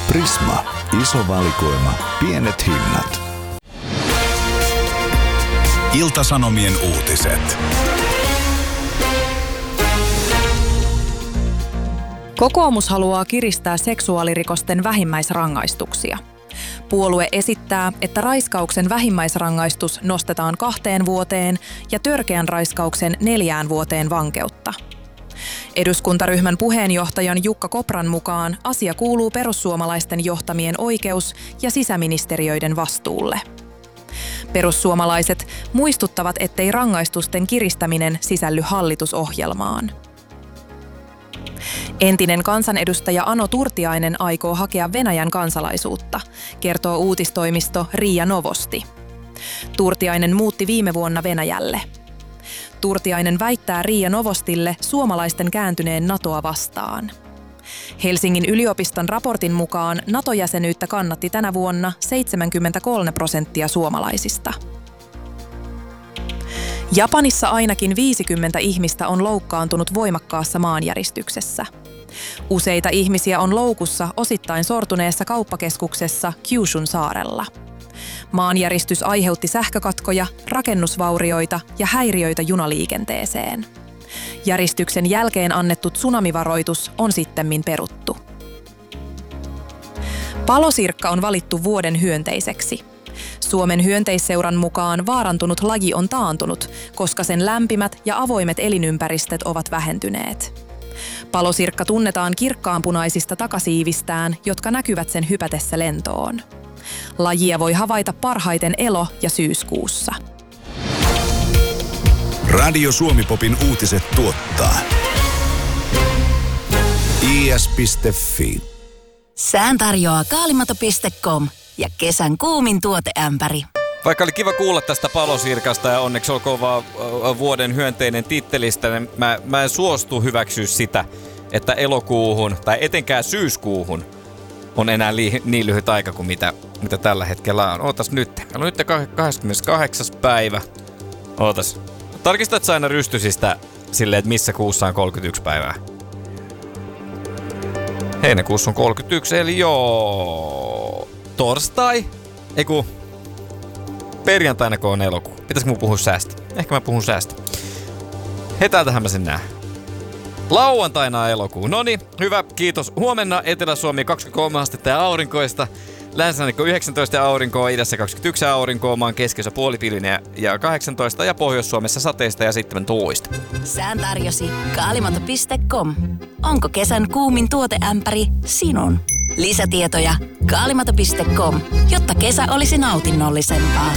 Prisma. Iso valikoima. Pienet hinnat. Ilta-Sanomien uutiset. Kokoomus haluaa kiristää seksuaalirikosten vähimmäisrangaistuksia. Puolue esittää, että raiskauksen vähimmäisrangaistus nostetaan 2 vuoteen ja törkeän raiskauksen 4 vuoteen vankeutta. Eduskuntaryhmän puheenjohtajan Jukka Kopran mukaan asia kuuluu perussuomalaisten johtamien oikeus- ja sisäministeriöiden vastuulle. Perussuomalaiset muistuttavat, ettei rangaistusten kiristäminen sisälly hallitusohjelmaan. Entinen kansanedustaja Ano Turtiainen aikoo hakea Venäjän kansalaisuutta, kertoo uutistoimisto RIA Novosti. Turtiainen muutti viime vuonna Venäjälle. Turtiainen väittää RIA Novostille suomalaisten kääntyneen NATOa vastaan. Helsingin yliopiston raportin mukaan NATO-jäsenyyttä kannatti tänä vuonna 73% suomalaisista. Japanissa ainakin 50 ihmistä on loukkaantunut voimakkaassa maanjäristyksessä. Useita ihmisiä on loukussa osittain sortuneessa kauppakeskuksessa Kyushun saarella. Maanjäristys aiheutti sähkökatkoja, rakennusvaurioita ja häiriöitä junaliikenteeseen. Järistyksen jälkeen annettu tsunamivaroitus on sittemmin peruttu. Palosirkka on valittu vuoden hyönteiseksi. Suomen hyönteisseuran mukaan vaarantunut laji on taantunut, koska sen lämpimät ja avoimet elinympäristöt ovat vähentyneet. Palosirkka tunnetaan kirkkaanpunaisista takasiivistään, jotka näkyvät sen hypätessä lentoon. Lajia voi havaita parhaiten elo- ja syyskuussa. Radio Suomi-popin uutiset tuottaa is.fi. Sään tarjoaa kaalimato.com ja kesän kuumin tuoteämpäri. Vaikka oli kiva kuulla tästä Palosirkasta ja onneksi olkoon vaan vuoden hyönteinen tittelistä, niin mä en suostu hyväksyä sitä, että elokuuhun tai etenkään syyskuuhun on enää niin lyhyt aika kuin mitä tällä hetkellä on. Ootas nyt. Meillä on nyt 28. päivä. Ootas. Tarkistat sä aina rystysistä silleen, että missä kuussa on 31 päivää. Heinäkuussa on 31, eli torstai. Eiku perjantaina, kun on elokuu. Pitäisikö mun puhua säästä? Ehkä mä puhun säästä. Täältähän mä sen näen. Lauantaina on elokuu. Noniin, hyvä, kiitos. Huomenna Etelä-Suomi 23 astetta ja aurinkoista. Länsirannikko 19 aurinkoa, idässä 21 aurinkoa, maan keskiössä puolipilvinen ja 18 ja Pohjois-Suomessa sateista ja 17. Sään tarjosi kaalimato.com. Onko kesän kuumin tuoteämpäri sinun? Lisätietoja kaalimato.com, jotta kesä olisi nautinnollisempaa.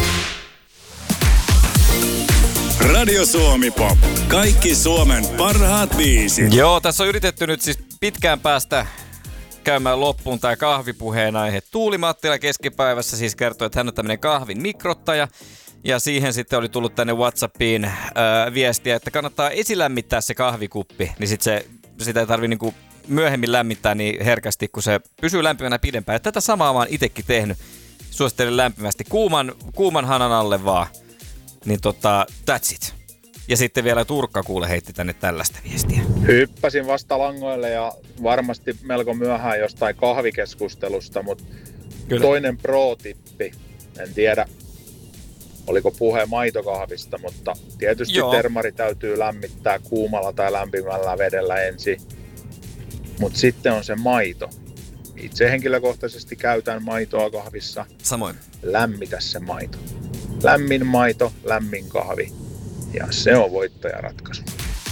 Radio Suomi Pop. Kaikki Suomen parhaat biisit. Joo, tässä on yritetty nyt siis pitkään päästä käymään loppuun tämä kahvipuheen aihe. Tuuli Mattila keskipäivässä siis kertoi, että hän on tämmöinen kahvin mikrottaja. Ja siihen sitten oli tullut tänne WhatsAppiin viestiä, että kannattaa esilämmittää se kahvikuppi. Niin sitten sitä ei tarvitse niinku myöhemmin lämmittää niin herkästi, kun se pysyy lämpimänä pidempään. Ja tätä samaa mä oon itsekin tehnyt. Suosittelen lämpimästi kuuman hanan alle vaan. Niin that's it. Ja sitten vielä Turkka kuule heitti tänne tällaista viestiä. Hyppäsin vasta langoille ja varmasti melko myöhään jostain kahvikeskustelusta, mutta kyllä. Toinen pro-tippi. En tiedä, oliko puhe maitokahvista, mutta tietysti termari täytyy lämmittää kuumalla tai lämpimällä vedellä ensin. Mutta sitten on se maito. Itse henkilökohtaisesti käytän maitoa kahvissa. Samoin. Lämmitä se maito. Lämmin maito, lämmin kahvi. Ja se on voittajaratkaisu.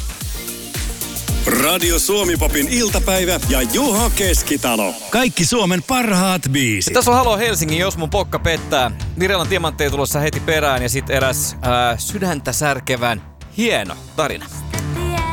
Radio Suomi-popin iltapäivä ja Juha Keskitalo. Kaikki Suomen parhaat biisit. Tässä on Halo Helsingin, jos mun pokka pettää. Mirelan Tiemantteja tulossa heti perään ja sitten eräs sydäntä särkevän hieno tarina.